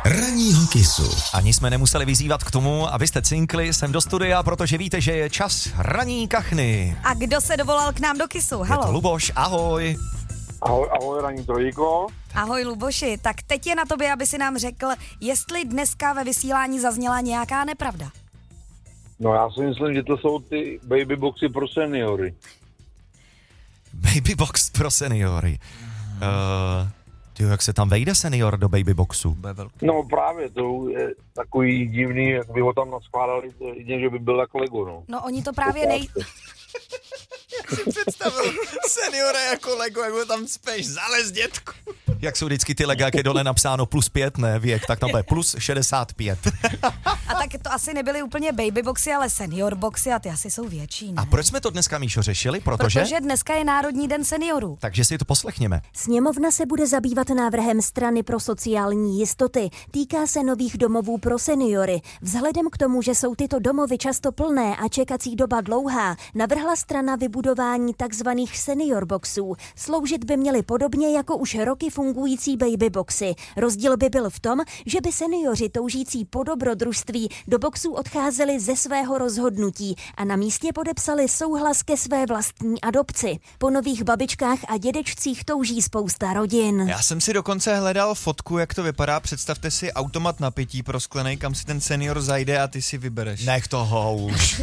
ranního Kissu. Ani jsme nemuseli vyzývat k tomu, abyste cinkli sem do studia, protože víte, že je čas ranní kachny. A kdo se dovolal k nám do Kissu? Je Halo. to Luboš, ahoj. Ahoj, ranní trojko. Ahoj Luboši, tak teď je na tobě, aby si nám řekl, jestli dneska ve vysílání zazněla nějaká nepravda. No já si myslím, že to jsou ty baby boxy pro seniory. Baby box pro seniory. Tyjo, jak se tam vejde senior do baby boxu? No právě, to je takový divný, jak by ho tam naskládali, jedině, že by byl jako Lego, no. No oni to právě Jak si představil seniora jako Lego, jak ho tam speš, zalez dětku. Jak jsou vždycky ty lega, jak je dole napsáno +5, ne věk, tak tam bude +65. A tak to asi nebyly úplně baby boxy, ale senior boxy a ty asi jsou větší, ne? A proč jsme to dneska, Míšo, řešili? Protože dneska je Národní den seniorů. Takže si to poslechněme. Sněmovna se bude zabývat návrhem Strany pro sociální jistoty. Týká se nových domovů pro seniory. Vzhledem k tomu, že jsou tyto domovy často plné a čekací doba dlouhá, navrhla strana vybudování takzvaných senior boxů. Sloužit by měly podobně jako už roky fungující baby boxy. Rozdíl by byl v tom, že by seniori toužící po dobrodružství do boxů odcházeli ze svého rozhodnutí a na místě podepsali souhlas ke své vlastní adopci. Po nových babičkách a dědečcích touží spousta rodin. Já jsem si dokonce hledal fotku, jak to vypadá. Představte si automat na pití prosklenej, kam si ten senior zajde a ty si vybereš. Nech toho už.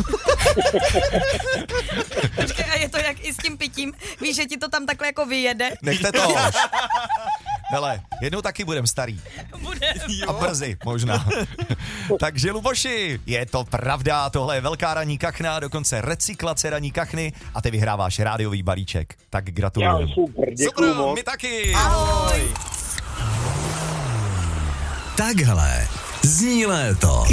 Počkej, a je to jak i s tím pitím? Víš, že ti to tam takhle jako vyjede? Nechte toho už. Hele, jednou taky budem starý. A brzy, možná. Takže Luboši, je to pravda, tohle je velká ranní kachna, dokonce recyklace ranní kachny a ty vyhráváš rádiový balíček. Tak gratuluju. Já, super, děkuju moc. My taky. Ahoj. Takhle zní léto.